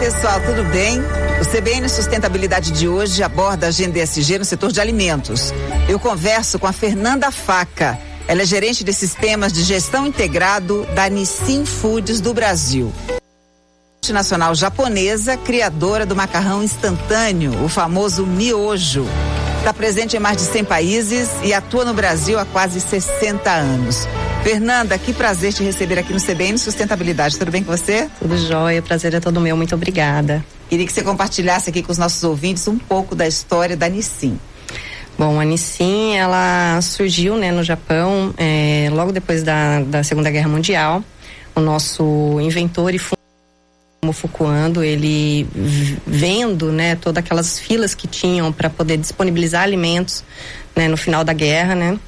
pessoal, tudo bem? O CBN Sustentabilidade de hoje aborda a agenda ESG no setor de alimentos. Eu converso com a Fernanda Faca. Ela é gerente de sistemas de gestão integrado da Nissin Foods do Brasil. Multinacional japonesa, criadora do macarrão instantâneo, o famoso miojo. Está presente em mais de 100 países e atua no Brasil há quase 60 anos. Fernanda, que prazer te receber aqui no CBN Sustentabilidade. Tudo bem com você? Tudo jóia, o prazer é todo meu, muito obrigada. Queria que você compartilhasse aqui com os nossos ouvintes um pouco da história da Nissin. Bom, a Nissin, ela surgiu, né, no Japão, logo depois da Segunda Guerra Mundial. O nosso inventor e fundador, Fukuando, ele vendo, né, todas aquelas filas que tinham para poder disponibilizar alimentos, né, no final da guerra, né,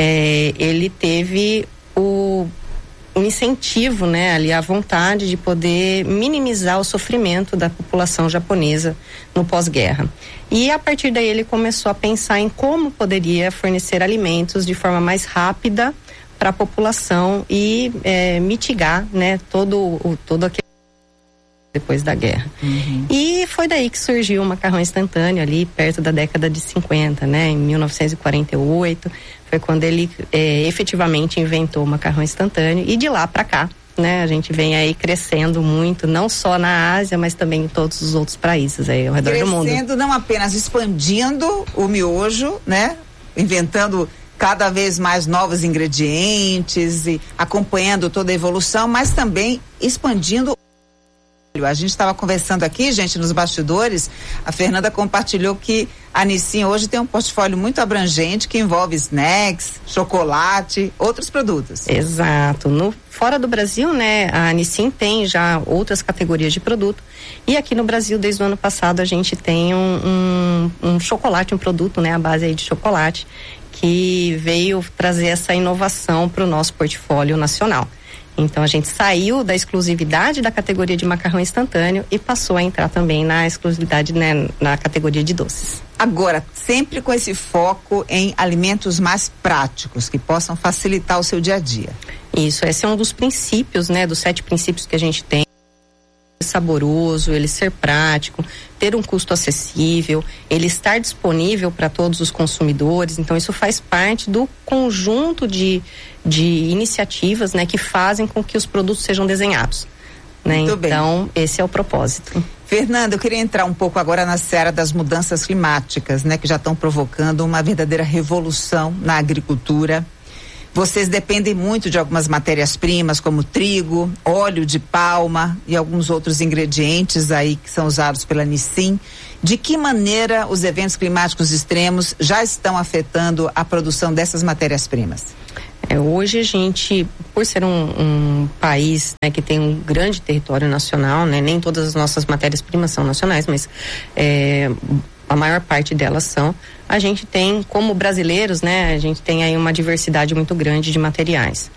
ele teve o incentivo, né, ali a vontade de poder minimizar o sofrimento da população japonesa no pós-guerra. E a partir daí ele começou a pensar em como poderia fornecer alimentos de forma mais rápida para a população e mitigar, né, todo aquele depois da guerra. Uhum. E foi daí que surgiu o macarrão instantâneo ali perto da década de 50, né? Em 1948 foi quando ele efetivamente inventou o macarrão instantâneo, e de lá para cá, né? A gente vem aí crescendo muito, não só na Ásia, mas também em todos os outros países aí ao redor do mundo. Crescendo, não apenas expandindo o miojo, né? Inventando cada vez mais novos ingredientes e acompanhando toda a evolução, mas também expandindo. A gente estava conversando aqui, gente, nos bastidores. A Fernanda compartilhou que a Nissin hoje tem um portfólio muito abrangente que envolve snacks, chocolate, outros produtos. Exato. Fora do Brasil, né, a Nissin tem já outras categorias de produto, e aqui no Brasil, desde o ano passado, a gente tem um chocolate, um produto, né, à base aí de chocolate, que veio trazer essa inovação para o nosso portfólio nacional. Então a gente saiu da exclusividade da categoria de macarrão instantâneo e passou a entrar também na exclusividade, né, na categoria de doces. Agora, sempre com esse foco em alimentos mais práticos, que possam facilitar o seu dia a dia. Isso, esse é um dos princípios, né, dos 7 princípios que a gente tem. Saboroso, ele ser prático, ter um custo acessível, ele estar disponível para todos os consumidores. Então isso faz parte do conjunto de iniciativas, né, que fazem com que os produtos sejam desenhados, né? Muito então bem. Esse é o propósito. Fernanda, eu queria entrar um pouco agora na seara das mudanças climáticas, né, que já estão provocando uma verdadeira revolução na agricultura. Vocês dependem muito de algumas matérias-primas, como trigo, óleo de palma e alguns outros ingredientes aí que são usados pela Nissin. De que maneira os eventos climáticos extremos já estão afetando a produção dessas matérias-primas? Hoje a gente, por ser um país, né, que tem um grande território nacional, né, nem todas as nossas matérias-primas são nacionais, mas a maior parte delas são. A gente tem, como brasileiros, né, a gente tem aí uma diversidade muito grande de materiais.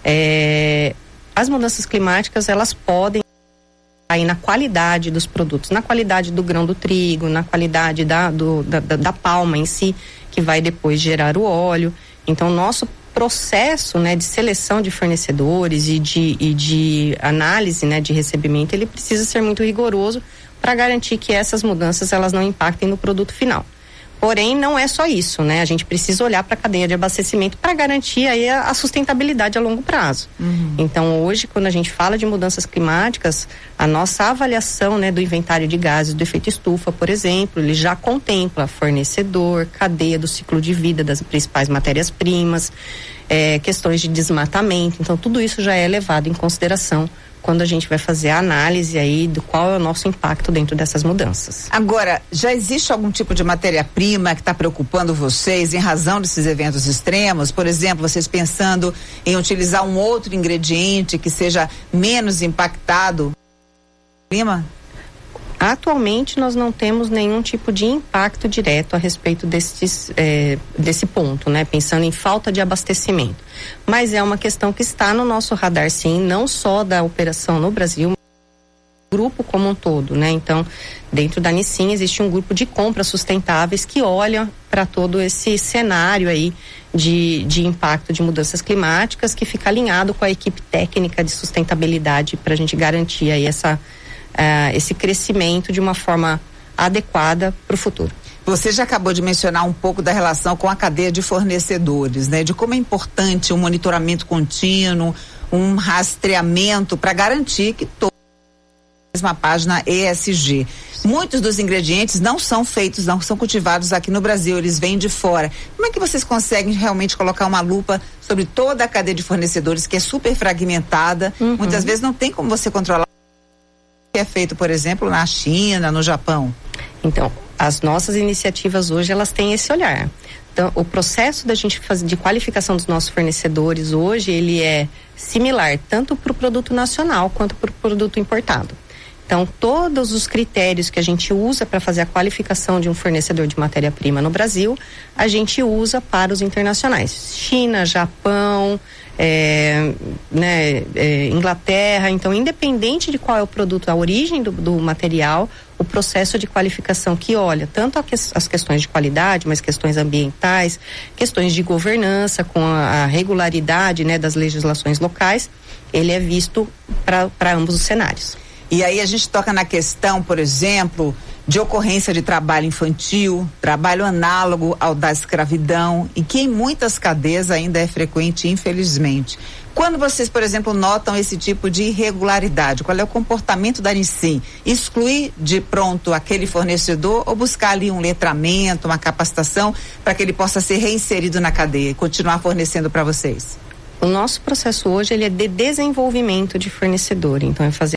As mudanças climáticas, elas podem aí na qualidade dos produtos, na qualidade do grão do trigo, na qualidade da palma em si, que vai depois gerar o óleo. Então, nosso processo, né, de seleção de fornecedores e de análise, né, de recebimento, ele precisa ser muito rigoroso para garantir que essas mudanças elas não impactem no produto final. Porém, não é só isso, né? A gente precisa olhar para a cadeia de abastecimento para garantir aí a sustentabilidade a longo prazo. Uhum. Então, hoje, quando a gente fala de mudanças climáticas, a nossa avaliação, né, do inventário de gases do efeito estufa, por exemplo, ele já contempla fornecedor, cadeia do ciclo de vida das principais matérias-primas, questões de desmatamento. Então, tudo isso já é levado em consideração quando a gente vai fazer a análise aí do qual é o nosso impacto dentro dessas mudanças. Agora, já existe algum tipo de matéria-prima que está preocupando vocês em razão desses eventos extremos? Por exemplo, vocês pensando em utilizar um outro ingrediente que seja menos impactado? Clima? Atualmente nós não temos nenhum tipo de impacto direto a respeito desse ponto, né? Pensando em falta de abastecimento. Mas é uma questão que está no nosso radar, sim, não só da operação no Brasil, mas do grupo como um todo, né? Então, dentro da Nissin existe um grupo de compras sustentáveis que olha para todo esse cenário aí de impacto de mudanças climáticas, que fica alinhado com a equipe técnica de sustentabilidade para a gente garantir aí esse crescimento de uma forma adequada para o futuro. Você já acabou de mencionar um pouco da relação com a cadeia de fornecedores, né? De como é importante um monitoramento contínuo, um rastreamento para garantir que todos a mesma página ESG. Muitos dos ingredientes não são feitos, não são cultivados aqui no Brasil, eles vêm de fora. Como é que vocês conseguem realmente colocar uma lupa sobre toda a cadeia de fornecedores, que é super fragmentada? Muitas vezes não tem como você controlar o que é feito, por exemplo, na China, no Japão. Então, as nossas iniciativas hoje, elas têm esse olhar. Então, o processo da gente fazer de qualificação dos nossos fornecedores hoje, ele é similar tanto para o produto nacional quanto para o produto importado. Então, todos os critérios que a gente usa para fazer a qualificação de um fornecedor de matéria-prima no Brasil, a gente usa para os internacionais. China, Japão, Inglaterra. Então, independente de qual é o produto, a origem do material, o processo de qualificação que olha tanto as questões de qualidade, mas questões ambientais, questões de governança com a regularidade, né, das legislações locais, ele é visto para ambos os cenários. E aí a gente toca na questão, por exemplo, de ocorrência de trabalho infantil, trabalho análogo ao da escravidão, e que em muitas cadeias ainda é frequente, infelizmente. Quando vocês, por exemplo, notam esse tipo de irregularidade, qual é o comportamento da Anicim? Excluir de pronto aquele fornecedor ou buscar ali um letramento, uma capacitação para que ele possa ser reinserido na cadeia e continuar fornecendo para vocês? O nosso processo hoje, ele é de desenvolvimento de fornecedor, então é fazer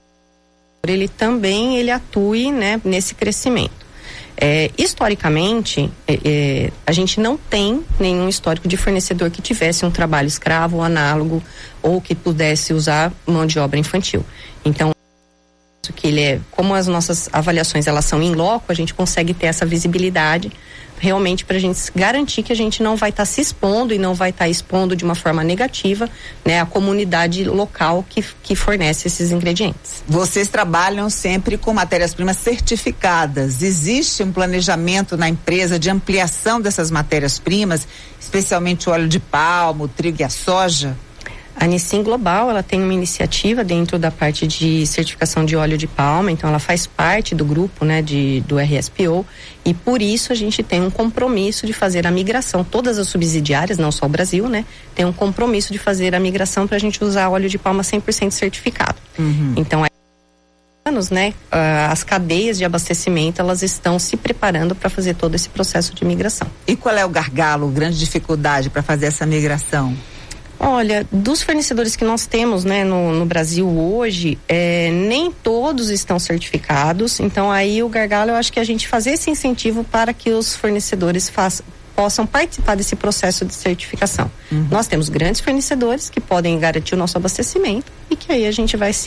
ele atue, né, nesse crescimento. Historicamente, a gente não tem nenhum histórico de fornecedor que tivesse um trabalho escravo, análogo, ou que pudesse usar mão de obra infantil. Então, que como as nossas avaliações elas são in loco, a gente consegue ter essa visibilidade realmente para a gente garantir que a gente não vai estar se expondo e não vai estar expondo de uma forma negativa, né, a comunidade local que fornece esses ingredientes. Vocês trabalham sempre com matérias-primas certificadas. Existe um planejamento na empresa de ampliação dessas matérias-primas, especialmente o óleo de palma, o trigo e a soja? A Anicim Global, ela tem uma iniciativa dentro da parte de certificação de óleo de palma, então ela faz parte do grupo, né, do RSPO, e por isso a gente tem um compromisso de fazer a migração, todas as subsidiárias, não só o Brasil, né, tem um compromisso de fazer a migração para a gente usar óleo de palma 100% certificado. Então, anos, né, as cadeias de abastecimento, elas estão se preparando para fazer todo esse processo de migração. E qual é o gargalo, grande dificuldade para fazer essa migração? Olha, dos fornecedores que nós temos, né, no Brasil hoje, nem todos estão certificados, então aí o gargalo, eu acho que a gente fazer esse incentivo para que os fornecedores possam participar desse processo de certificação. Nós temos grandes fornecedores que podem garantir o nosso abastecimento e que aí a gente vai se